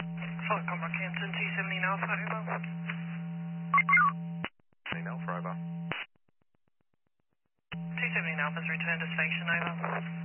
Flight Combat Campton, 217 Alpha, over. 17 Alpha, over. 217 Alpha's returned to station, over.